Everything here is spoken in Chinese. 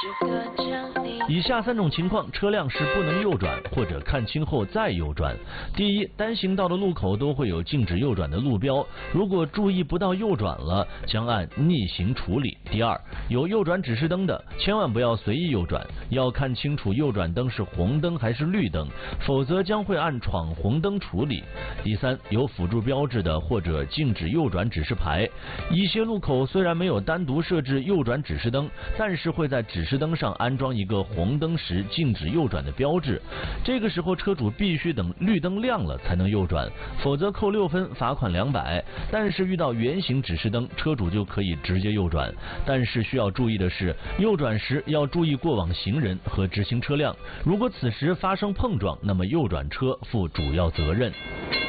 以下3种情况，车辆是不能右转或者看清后再右转。第一，单行道的路口都会有禁止右转的路标，如果注意不到右转了，将按逆行处理。第二，有右转指示灯的，千万不要随意右转，要看清楚右转灯是红灯还是绿灯，否则将会按闯红灯处理。第三，有辅助标志的或者禁止右转指示牌，一些路口虽然没有单独设置右转指示灯，但是会在指示灯上安装一个红灯时禁止右转的标志，这个时候车主必须等绿灯亮了才能右转，否则扣6分，罚款200。但是遇到圆形指示灯，车主就可以直接右转。但是需要注意的是，右转时要注意过往行人和直行车辆，如果此时发生碰撞，那么右转车负主要责任。